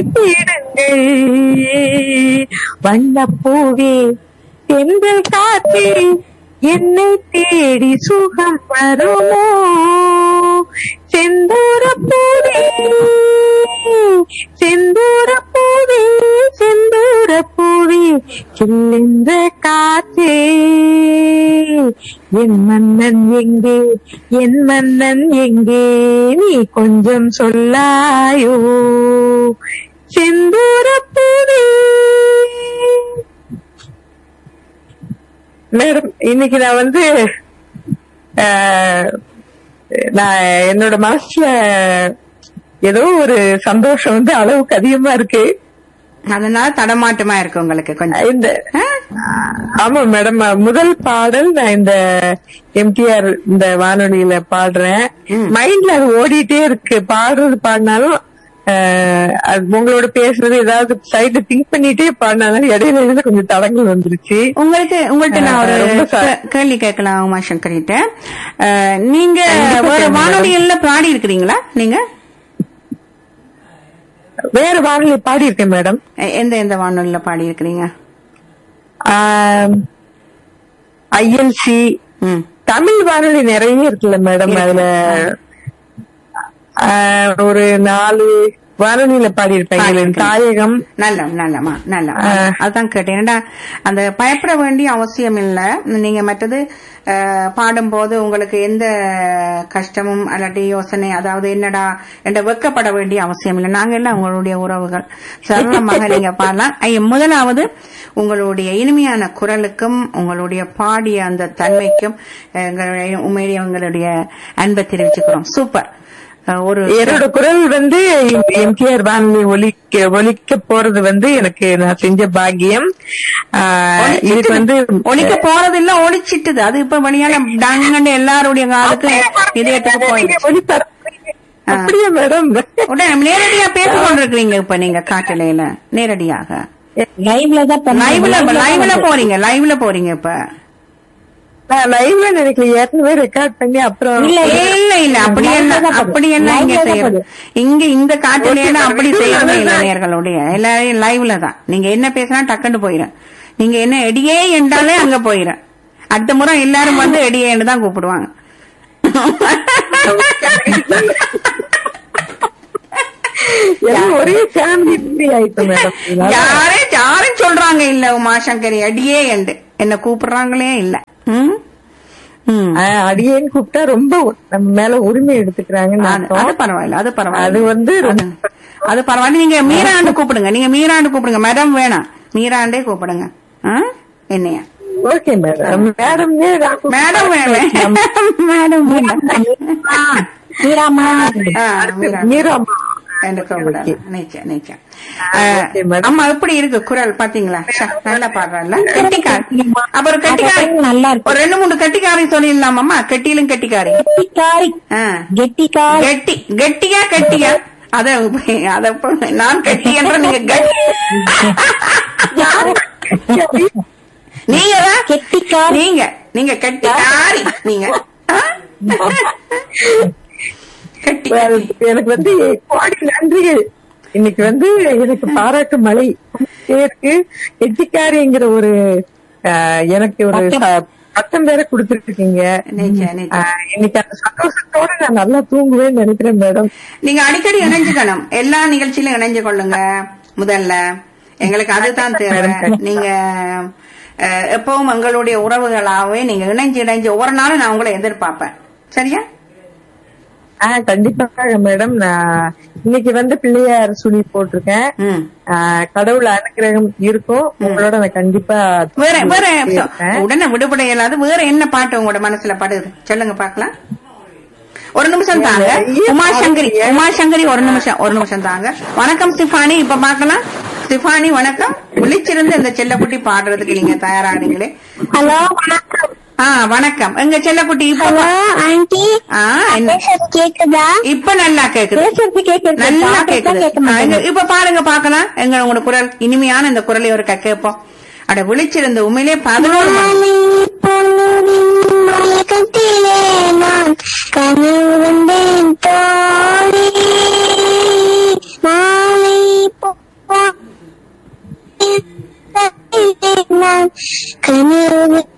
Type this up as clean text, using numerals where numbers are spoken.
கேட்டிடுங்கள். வண்ணப்பூவே தென்றல் காற்றே என்னை தேடி சுகம் வருமோ? செந்தூரப்பூவே செந்தூரப்பூவே செந்தூரப்பூவே சில்லென்ற காற்றே என் மன்னன் எங்கே என் மன்னன் எங்கே நீ கொஞ்சம் சொல்லாயோ செந்தூரப்பூவே. மேடம், இன்னைக்கு நான் வந்து நான் என்னோட மனசுல ஏதோ ஒரு சந்தோஷம் வந்து அளவுக்கு அதிகமா இருக்கு. அதனால தடமாட்டமா இருக்கு உங்களுக்கு கொஞ்சம். இந்த ஆமா மேடம், முதல் பாடல் நான் இந்த எம்டிஆர் இந்த வானொலியில பாடுறேன். மைண்ட்ல அது ஓடிட்டே இருக்கு. பாடினாலும் உங்களோட பேசுறது ஏதாவது சைடு திங்க் பண்ணிட்டே பாடினாலும் இடையில இருந்து கொஞ்சம் தடங்கள் வந்துருச்சு. உங்கள்ட்ட நான் ஒரு கேள்வி கேட்கலாம் உமாசங்கரிட்ட. நீங்க வேற வானொலிகள்ல பாடி இருக்கிறீங்களா? நீங்க வேற வானொலி பாடி இருக்கேன் மேடம். எந்த வானொலியில பாடி இருக்கிறீங்க? ஐஎல்சி தமிழ் வானொலி நிறைய இருக்குல்ல மேடம். அதுல ஒரு 4 வானொலியில பாடியிருப்பேன். தாயகம். நல்ல அதான் கேட்டேன். ஏன்னா அந்த பயப்பட வேண்டிய அவசியம் இல்ல. நீங்க மற்றது பாடும்போது உங்களுக்கு எந்த கஷ்டமும் அல்லாட்டி யோசனை, அதாவது என்னடா என்ற வெக்கப்பட வேண்டிய அவசியம் இல்லை. நாங்க எல்லாம் உங்களுடைய உறவுகள். சரளமாக நீங்க பாடலாம். முதலாவது உங்களுடைய இனிமையான குரலுக்கும் உங்களுடைய பாடிய அந்த தன்மைக்கும் உண்மையிலேயே உங்களுடைய அன்பை தெரிவிச்சுக்கிறோம். சூப்பர். என்னோட குரல் வந்து எம்டிஆர் வானொலி ஒலிக்க போறது வந்து எனக்கு நான் செஞ்ச பாக்கியம். இதுக்கு வந்து ஒலிக்க போறது இல்ல, ஒலிச்சிட்டுது. அது இப்ப மணியால டாங்கன்னு எல்லாருடைய காலுக்கு இதயத்துக்கு போயிடுச்சு. அப்படியா மேடம்? நேரடியா பேசிக் கொண்டிருக்கீங்க இப்ப நீங்க காட்டலையில நேரடியாக லைவ்ல போறீங்க இப்ப. நான் லைவ்ல நினைக்கல, ஏற்கனவே ரெக்கார்ட் பண்ணி அப்புறம் இல்ல அப்படி என்ன இங்க செய்யறது? இங்க இந்த காட்டுல அப்படி செய்யறது இல்ல. நேர்களுடைய எல்லாரையும் லைவ்ல தான். நீங்க என்ன பேசினா டக்குன்னு போயிடும். நீங்க என்ன எடியே என்றாலே அங்க போயிடும். அடுத்த முறை எல்லாரும் வந்து எடியேன்னு தான் கூப்பிடுவாங்க. ஒரே ஃபேமிலி ஆயிட்டு மேடம். யாரும் சொல்றாங்க இல்ல உமாசங்கரி அடியே என்று என்ன கூப்பிடுறாங்களே இல்ல. அடியேன்னு கூப்பிட்டா ரொம்ப நம்ம மேல உரிமை எடுத்துக்கிறாங்க. அது பரவாயில்ல, அது பரவாயில்ல. அது வந்து அது பரவாயில்ல. நீங்க மீராண்டு கூப்பிடுங்க. மேடம் வேணாம், மீராண்டே கூப்பிடுங்க. என்னையா? Okay madam. மேடம் மீராமா அம்மா எப்படி இருக்கு குரல் பாத்தீங்களா? நல்லா பாடுறாள். கெட்டிக்காரி. அப்புறம் கெட்டிக்காரி நல்லா இருக்கு. ஒரு 2-3 கெட்டிக்காரி சொல்லிடலாம் அம்மா. கெட்டியிலும் கெட்டிக்காரி. கெட்டியா அத நான் கெட்டி என்ற நீங்கதான் கெட்டிக்காரி. நீங்க கெட்டிக்காரி. நீங்க எனக்கு வந்து கோடி நன்றிகள். இன்னைக்கு வந்து எனக்கு பாராட்டு மழை இருக்கு. கெட்டிக்காரிங்கிற ஒரு எனக்கு ஒரு பட்டம் வேற கொடுத்துருக்கீங்க. இன்னைக்கு அந்த சந்தோஷத்தோட நான் நல்லா தூங்குவேன்னு நினைக்கிறேன் மேடம். நீங்க அடிக்கடி இணைஞ்சுக்கணும். எல்லா நிகழ்ச்சியிலும் இணைஞ்சு கொள்ளுங்க. முதல்ல எங்களுக்கு அதுதான் தேவை. நீங்க எப்பவும் எங்களுடைய உறவுகளாவே நீங்க இணைஞ்சு ஒவ்வொரு நாளும் நான் உங்களை எதிர்பார்ப்பேன். சரியா? கண்டிப்பாக மேடம். நான் இன்னைக்கு வந்து பிள்ளையார் சுழி போட்டிருக்கேன். கடவுள் அனுக்கிரகம் இருக்கும் உங்களோட. நான் கண்டிப்பா வேற உடனே விடுபட இயலாது. வேற என்ன பாட்டு உங்களோட மனசுல படுது சொல்லுங்க பாக்கலாம். ஒரு நிமிஷம் தாங்க உமாசங்கரி. ஒரு நிமிஷம் தாங்க. வணக்கம் ஸ்டிஃபானி. இப்ப பாக்கலாம். ஸ்டிஃபானி வணக்கம். விழிச்சிருந்து இந்த செல்லக்குட்டி பாடுறதுக்கு நீங்க தயாரானீங்களே. ஹலோ வணக்கம். வணக்கம். எங்க செல்லக்குட்டி இப்ப ஆண்டி கேக்குதா? இப்ப நல்லா கேக்குது. நல்லா கேக்குது. இப்ப பாருங்க பாக்கலாம். எங்க உங்களோட குரல் இனிமையான இந்த குரலை ஒரு கேட்போம். அட விழிச்சிருந்த உண்மையிலே 11 மாலை கனவு